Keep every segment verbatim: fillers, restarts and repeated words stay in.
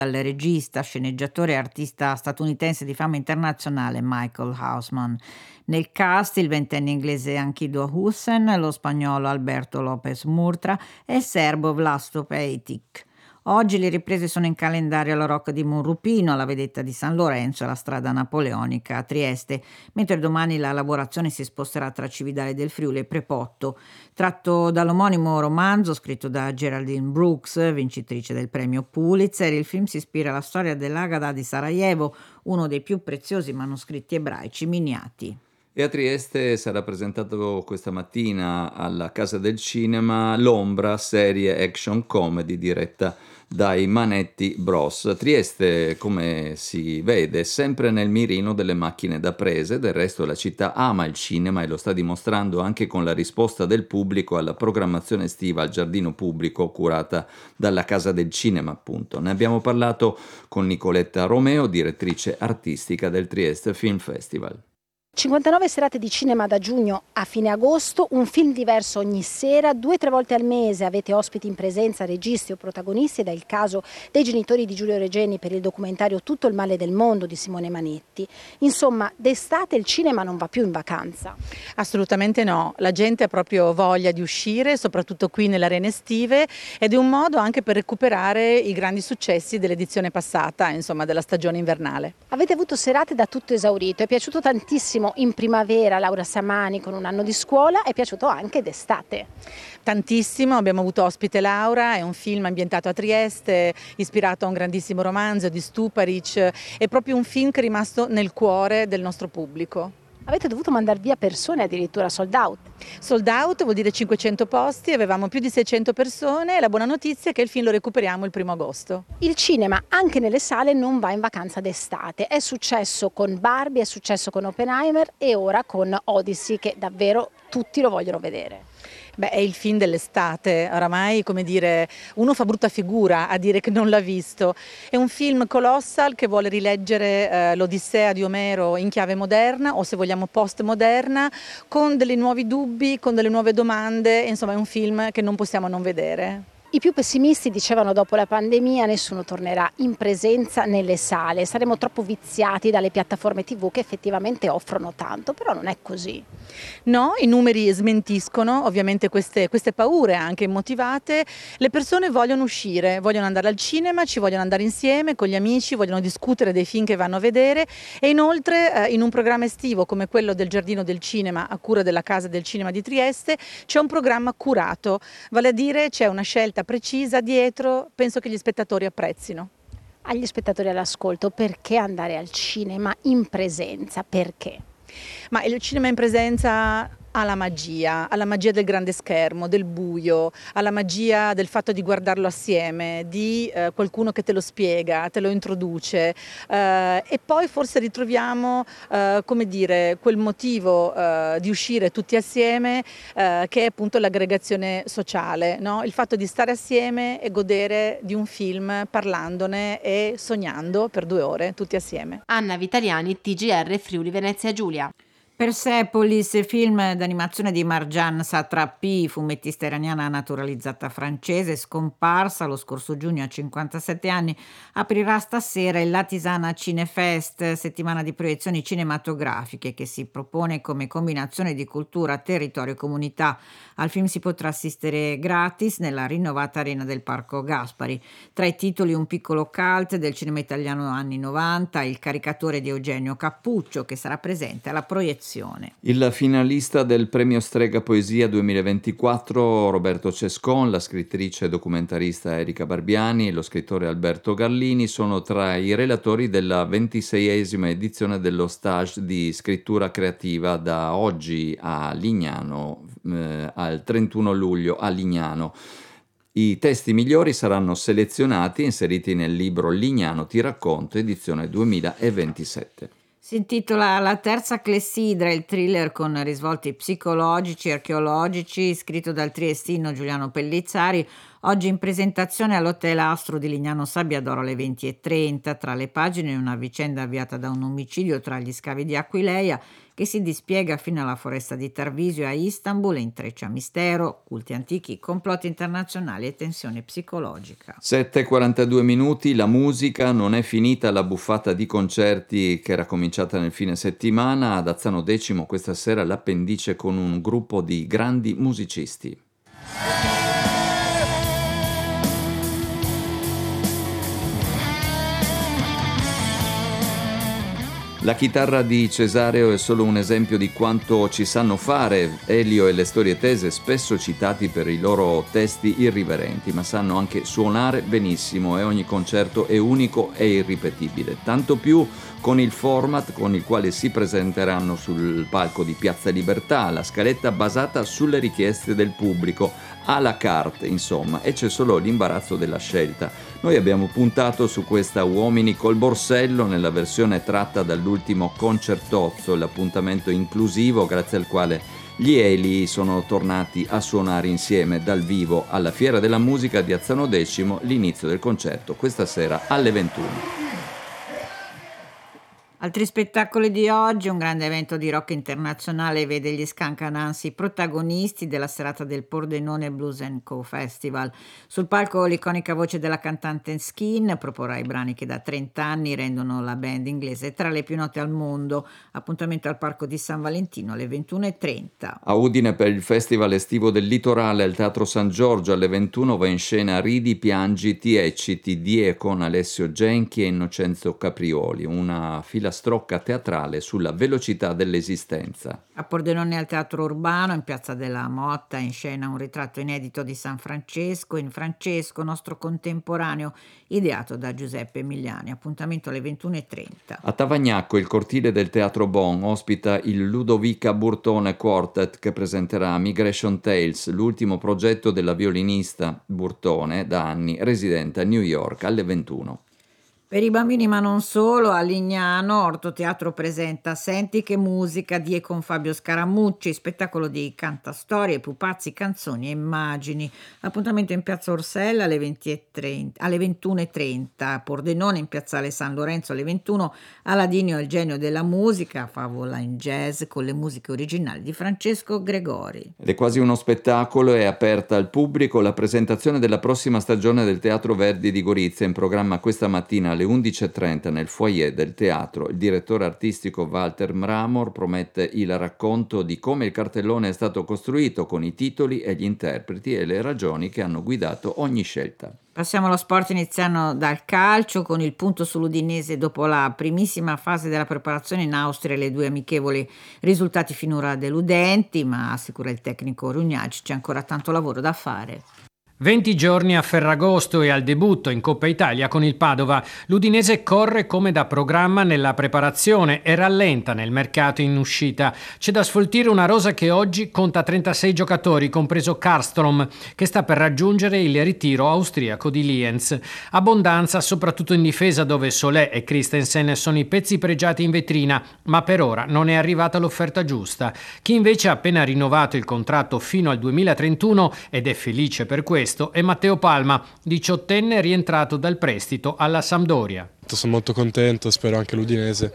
dal regista, sceneggiatore e artista statunitense di fama internazionale Michael Haussman. Nel cast il ventenne inglese Ankido Hussein, lo spagnolo Alberto Lopez Murtra e il serbo Vlasto Pejtic. Oggi le riprese sono in calendario alla Rocca di Monrupino, alla Vedetta di San Lorenzo e alla Strada Napoleonica a Trieste, mentre domani la lavorazione si sposterà tra Cividale del Friuli e Prepotto. Tratto dall'omonimo romanzo scritto da Geraldine Brooks, vincitrice del premio Pulitzer, il film si ispira alla storia dell'Agada di Sarajevo, uno dei più preziosi manoscritti ebraici miniati. E a Trieste sarà presentato questa mattina alla Casa del Cinema L'Ombra, serie action comedy diretta dai Manetti Bros. Trieste, come si vede, è sempre nel mirino delle macchine da prese, del resto la città ama il cinema e lo sta dimostrando anche con la risposta del pubblico alla programmazione estiva al giardino pubblico curata dalla Casa del Cinema, appunto. Ne abbiamo parlato con Nicoletta Romeo, direttrice artistica del Trieste Film Festival. cinquantanove serate di cinema da giugno a fine agosto, un film diverso ogni sera, due o tre volte al mese avete ospiti in presenza, registi o protagonisti, ed è il caso dei genitori di Giulio Regeni per il documentario Tutto il male del mondo di Simone Manetti. Insomma, d'estate il cinema non va più in vacanza. Assolutamente no, la gente ha proprio voglia di uscire, soprattutto qui nelle arene estive, ed è un modo anche per recuperare i grandi successi dell'edizione passata, insomma della stagione invernale. Avete avuto serate da tutto esaurito, è piaciuto tantissimo in primavera Laura Samani con Un anno di scuola, è piaciuto anche d'estate. Tantissimo, abbiamo avuto ospite Laura, è un film ambientato a Trieste, ispirato a un grandissimo romanzo di Stuparic, è proprio un film che è rimasto nel cuore del nostro pubblico. Avete dovuto mandare via persone addirittura sold out. Sold out vuol dire cinquecento posti, avevamo più di seicento persone e la buona notizia è che il film lo recuperiamo il primo agosto. Il cinema anche nelle sale non va in vacanza d'estate, è successo con Barbie, è successo con Oppenheimer e ora con Odyssey, che davvero tutti lo vogliono vedere. Beh, è il film dell'estate, oramai, come dire, uno fa brutta figura a dire che non l'ha visto. È un film colossal che vuole rileggere eh, l'Odissea di Omero in chiave moderna, o se vogliamo postmoderna, con dei nuovi dubbi, con delle nuove domande, insomma è un film che non possiamo non vedere. I più pessimisti dicevano dopo la pandemia nessuno tornerà in presenza nelle sale, saremo troppo viziati dalle piattaforme tivù che effettivamente offrono tanto, però non è così. No, i numeri smentiscono ovviamente queste, queste paure anche immotivate, le persone vogliono uscire, vogliono andare al cinema, ci vogliono andare insieme con gli amici, vogliono discutere dei film che vanno a vedere e inoltre eh, in un programma estivo come quello del Giardino del Cinema a cura della Casa del Cinema di Trieste c'è un programma curato, vale a dire c'è una scelta precisa dietro, penso che gli spettatori apprezzino. Agli spettatori all'ascolto, perché andare al cinema in presenza? Perché? Ma il cinema in presenza ha la magia, ha la magia del grande schermo, del buio, ha la magia del fatto di guardarlo assieme, di eh, qualcuno che te lo spiega, te lo introduce eh, e poi forse ritroviamo eh, come dire, quel motivo eh, di uscire tutti assieme eh, che è appunto l'aggregazione sociale, no? Il fatto di stare assieme e godere di un film parlandone e sognando per due ore tutti assieme. Anna Vitaliani, T G R Friuli Venezia Giulia. Persepolis, film d'animazione di Marjan Satrapi, fumettista iraniana naturalizzata francese, scomparsa lo scorso giugno a cinquantasette anni, aprirà stasera il Latisana Cinefest, settimana di proiezioni cinematografiche che si propone come combinazione di cultura, territorio e comunità. Al film si potrà assistere gratis nella rinnovata arena del Parco Gaspari. Tra i titoli un piccolo cult del cinema italiano anni novanta, Il caricatore di Eugenio Cappuccio, che sarà presente alla proiezione. Il finalista del premio Strega Poesia duemilaventiquattro, Roberto Cescon, la scrittrice e documentarista Erika Barbiani e lo scrittore Alberto Garlini sono tra i relatori della ventiseiesima edizione dello stage di scrittura creativa da oggi a Lignano, eh, al trentuno luglio a Lignano. I testi migliori saranno selezionati e inseriti nel libro Lignano Ti racconto, edizione duemilaventisette. Si intitola La terza clessidra, il thriller con risvolti psicologici e archeologici, scritto dal triestino Giuliano Pellizzari, oggi in presentazione all'Hotel Astro di Lignano Sabbiadoro alle venti e trenta. Tra le pagine una vicenda avviata da un omicidio tra gli scavi di Aquileia che si dispiega fino alla foresta di Tarvisio a Istanbul e intreccia mistero, culti antichi, complotti internazionali e tensione psicologica. sette e quarantadue minuti, la musica, non è finita la buffata di concerti che era cominciata nel fine settimana. Ad Azzano Decimo questa sera l'appendice con un gruppo di grandi musicisti. La chitarra di Cesareo è solo un esempio di quanto ci sanno fare. Elio e le storie tese, spesso citati per i loro testi irriverenti, ma sanno anche suonare benissimo e ogni concerto è unico e irripetibile. Tanto più con il format con il quale si presenteranno sul palco di Piazza Libertà, la scaletta basata sulle richieste del pubblico, à la carte insomma, e c'è solo l'imbarazzo della scelta. Noi abbiamo puntato su questa Uomini col Borsello nella versione tratta dall'ultimo Concertozzo, l'appuntamento inclusivo grazie al quale gli Eli sono tornati a suonare insieme dal vivo alla Fiera della Musica di Azzano Decimo, l'inizio del concerto questa sera alle ventuno. Altri spettacoli di oggi, un grande evento di rock internazionale vede gli Scancanansi protagonisti della serata del Pordenone Blues and Co Festival. Sul palco l'iconica voce della cantante Skin proporrà i brani che da trenta anni rendono la band inglese tra le più note al mondo. Appuntamento al Parco di San Valentino alle ventuno e trenta. A Udine per il Festival estivo del Litorale al Teatro San Giorgio alle ventuno va in scena Ridi, Piangi, Ti ecciti, Die con Alessio Genchi e Innocenzo Caprioli, una fila strocca teatrale sulla velocità dell'esistenza. A Pordenone al Teatro Urbano, in Piazza della Motta, in scena un ritratto inedito di San Francesco, in Francesco, nostro contemporaneo, ideato da Giuseppe Emiliani. Appuntamento alle ventuno e trenta. A Tavagnacco il cortile del Teatro Bon ospita il Ludovica Burtone Quartet che presenterà Migration Tales, l'ultimo progetto della violinista Burtone, da anni residente a New York, alle ventuno. Per i bambini ma non solo, a Lignano Ortoteatro presenta Senti che musica Die con Fabio Scaramucci, spettacolo di cantastorie, pupazzi, canzoni e immagini. Appuntamento in Piazza Orsella alle, venti e trenta, alle ventuno e trenta, Pordenone in Piazzale San Lorenzo alle ventuno, Aladino il genio della musica, favola in jazz con le musiche originali di Francesco Gregori. Ed è quasi uno spettacolo, è aperta al pubblico la presentazione della prossima stagione del Teatro Verdi di Gorizia, in programma questa mattina alle undici e trenta nel foyer del teatro. Il direttore artistico Walter Mramor promette il racconto di come il cartellone è stato costruito, con i titoli e gli interpreti e le ragioni che hanno guidato ogni scelta. Passiamo allo sport iniziando dal calcio con il punto sull'Udinese dopo la primissima fase della preparazione in Austria e le due amichevoli risultati finora deludenti, ma assicura il tecnico Rugnac c'è ancora tanto lavoro da fare. venti giorni a Ferragosto e al debutto in Coppa Italia con il Padova. L'Udinese corre come da programma nella preparazione e rallenta nel mercato in uscita. C'è da sfoltire una rosa che oggi conta trentasei giocatori, compreso Karlstrom, che sta per raggiungere il ritiro austriaco di Lienz. Abbondanza soprattutto in difesa, dove Solé e Christensen sono i pezzi pregiati in vetrina, ma per ora non è arrivata l'offerta giusta. Chi invece ha appena rinnovato il contratto fino al duemilatrentuno ed è felice per questo è Matteo Palma, diciottenne rientrato dal prestito alla Sampdoria. Sono molto contento, spero anche l'Udinese.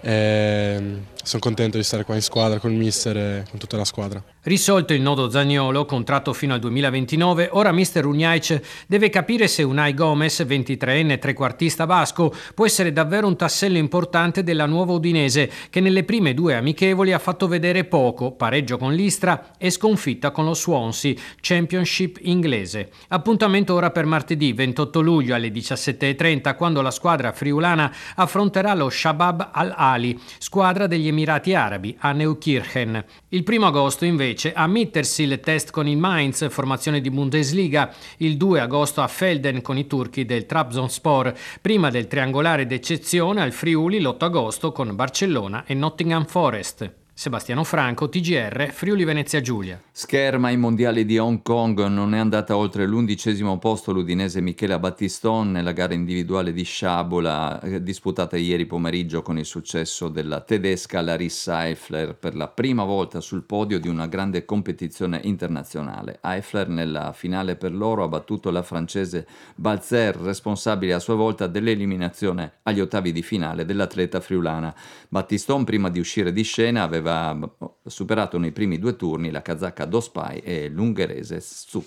E sono contento di stare qua in squadra con il mister e con tutta la squadra. Risolto il nodo Zaniolo, contratto fino al duemilaventinove, ora mister Rugnac deve capire se Unai Gomez, ventitreenne trequartista basco, può essere davvero un tassello importante della nuova Udinese, che nelle prime due amichevoli ha fatto vedere poco, pareggio con l'Istra e sconfitta con lo Swansea, Championship inglese. Appuntamento ora per martedì ventotto luglio alle diciassette e trenta, quando la squadra friulana affronterà lo Shabab Al-Ali, squadra degli Emirati Arabi, a Neukirchen. Il primo agosto invece a Mittersil test con il Mainz, formazione di Bundesliga, il due agosto a Felden con i turchi del Trabzonspor, prima del triangolare d'eccezione al Friuli l'otto agosto con Barcellona e Nottingham Forest. Sebastiano Franco, T G R, Friuli Venezia Giulia. Scherma ai mondiali di Hong Kong, non è andata oltre l'undicesimo posto l'udinese Michela Battiston nella gara individuale di sciabola disputata ieri pomeriggio con il successo della tedesca Larissa Eifler per la prima volta sul podio di una grande competizione internazionale. Eifler nella finale per loro ha battuto la francese Balzer, responsabile a sua volta dell'eliminazione agli ottavi di finale dell'atleta friulana. Battiston, prima di uscire di scena, aveva aveva superato nei primi due turni la kazaka Dospai e l'ungherese Suk.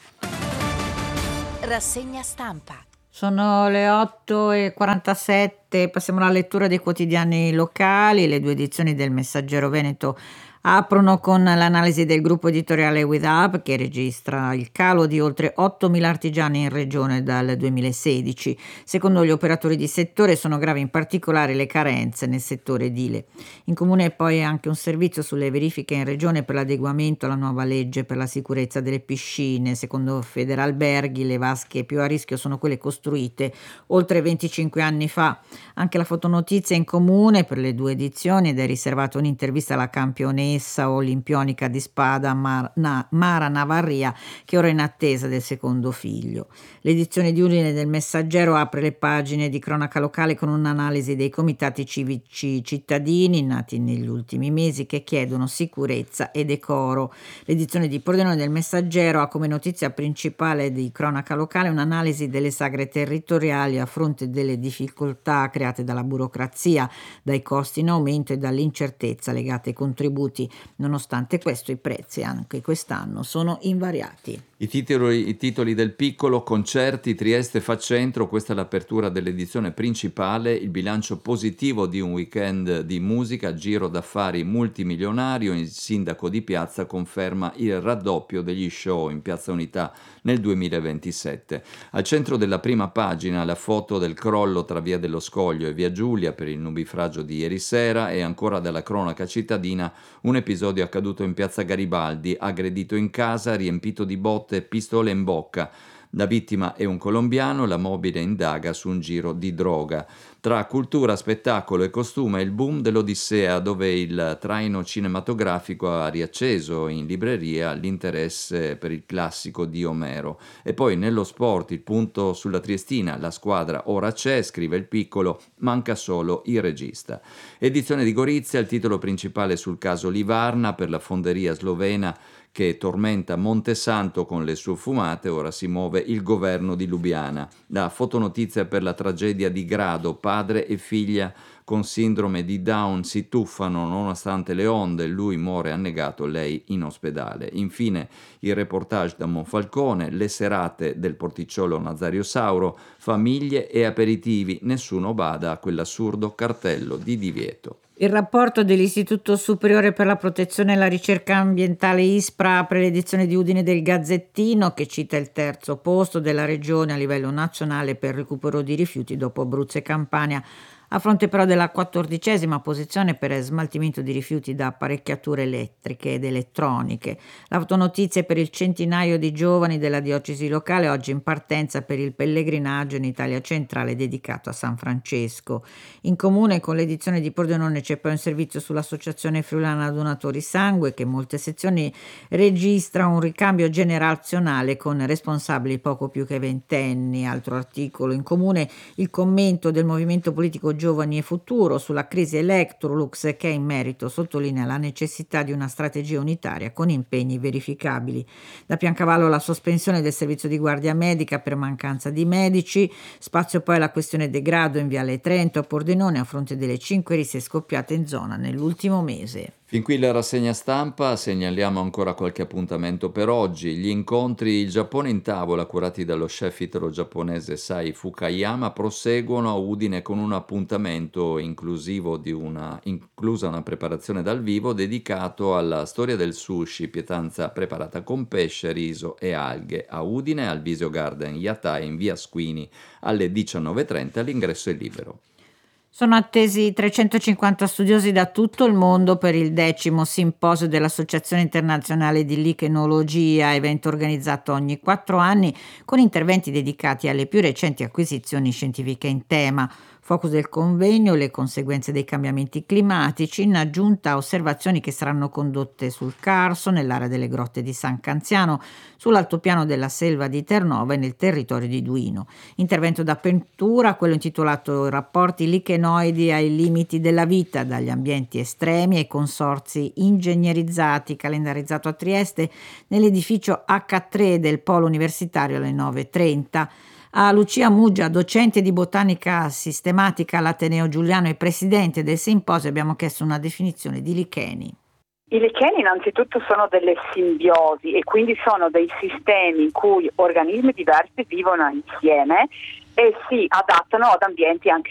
Rassegna stampa. Sono le otto e quarantasette, passiamo alla lettura dei quotidiani locali. Le due edizioni del Messaggero Veneto aprono con l'analisi del gruppo editoriale With Up, che registra il calo di oltre ottomila artigiani in regione dal duemilasedici. Secondo gli operatori di settore sono gravi in particolare le carenze nel settore edile. In comune poi anche un servizio sulle verifiche in regione per l'adeguamento alla nuova legge per la sicurezza delle piscine. Secondo Federalberghi le vasche più a rischio sono quelle costruite oltre venticinque anni fa. Anche la fotonotizia in comune per le due edizioni ed è riservata un'intervista alla campionessa olimpionica di spada Mar- Na- Mara Navarria, che ora è in attesa del secondo figlio. L'edizione di Udine del Messaggero apre le pagine di cronaca locale con un'analisi dei comitati civici cittadini nati negli ultimi mesi che chiedono sicurezza e decoro. L'edizione di Pordenone del Messaggero ha come notizia principale di cronaca locale un'analisi delle sagre territoriali a fronte delle difficoltà create dalla burocrazia, dai costi in aumento e dall'incertezza legate ai contributi. Nonostante questo i prezzi anche quest'anno sono invariati. I titoli, I titoli del piccolo: concerti, Trieste fa centro, questa è l'apertura dell'edizione principale, il bilancio positivo di un weekend di musica, giro d'affari multimilionario, il sindaco di Piazza conferma il raddoppio degli show in Piazza Unità nel duemilaventisette. Al centro della prima pagina la foto del crollo tra Via dello Scoglio e Via Giulia per il nubifragio di ieri sera e ancora dalla cronaca cittadina un episodio accaduto in Piazza Garibaldi, aggredito in casa, riempito di botte, pistole in bocca. La vittima è un colombiano, la mobile indaga su un giro di droga. Tra cultura, spettacolo e costume il boom dell'Odissea, dove il traino cinematografico ha riacceso in libreria l'interesse per il classico di Omero. E poi nello sport il punto sulla Triestina, la squadra ora c'è, scrive il piccolo, manca solo il regista. Edizione di Gorizia, il titolo principale sul caso Livarna per la fonderia slovena che tormenta Montesanto con le sue fumate, ora si muove il governo di Lubiana. La fotonotizia per la tragedia di Grado, padre e figlia con sindrome di Down si tuffano nonostante le onde, lui muore annegato, lei in ospedale. Infine il reportage da Monfalcone, le serate del porticciolo Nazario Sauro, famiglie e aperitivi, nessuno bada a quell'assurdo cartello di divieto. Il rapporto dell'Istituto Superiore per la Protezione e la Ricerca Ambientale ISPRA apre l'edizione di Udine del Gazzettino, che cita il terzo posto della regione a livello nazionale per recupero di rifiuti dopo Abruzzo e Campania, a fronte però della quattordicesima posizione per smaltimento di rifiuti da apparecchiature elettriche ed elettroniche. L'autonotizie per il centinaio di giovani della diocesi locale, oggi in partenza per il pellegrinaggio in Italia centrale dedicato a San Francesco. In comune con l'edizione di Pordenone c'è poi un servizio sull'Associazione Friulana Donatori Sangue, che in molte sezioni registra un ricambio generazionale con responsabili poco più che ventenni. Altro articolo in comune, il commento del movimento politico Giovani e Futuro sulla crisi Electrolux, che in merito sottolinea la necessità di una strategia unitaria con impegni verificabili. Da Piancavallo la sospensione del servizio di guardia medica per mancanza di medici, spazio poi alla questione degrado in Viale Trento a Pordenone a fronte delle cinque risse scoppiate in zona nell'ultimo mese. Fin qui la rassegna stampa, segnaliamo ancora qualche appuntamento per oggi. Gli incontri Il Giappone in tavola, curati dallo chef italo-giapponese Sai Fukayama, proseguono a Udine con un appuntamento inclusivo di una, inclusa una preparazione dal vivo dedicato alla storia del sushi, pietanza preparata con pesce, riso e alghe. A Udine, al Visio Garden Yatai in via Squini alle diciannove e trenta, l'ingresso è libero. Sono attesi trecentocinquanta studiosi da tutto il mondo per il decimo simposio dell'Associazione Internazionale di Lichenologia, evento organizzato ogni quattro anni con interventi dedicati alle più recenti acquisizioni scientifiche in tema. Focus del convegno, le conseguenze dei cambiamenti climatici, in aggiunta a osservazioni che saranno condotte sul Carso, nell'area delle grotte di San Canziano, sull'altopiano della selva di Ternova e nel territorio di Duino. Intervento d'apertura, quello intitolato Rapporti lichenoidi ai limiti della vita, dagli ambienti estremi ai consorzi ingegnerizzati, calendarizzato a Trieste nell'edificio acca tre del Polo Universitario alle nove e trenta. A Lucia Muggia, docente di botanica sistematica all'Ateneo Giuliano e presidente del simposio, abbiamo chiesto una definizione di licheni. I licheni innanzitutto sono delle simbiosi e quindi sono dei sistemi in cui organismi diversi vivono insieme e si adattano ad ambienti anche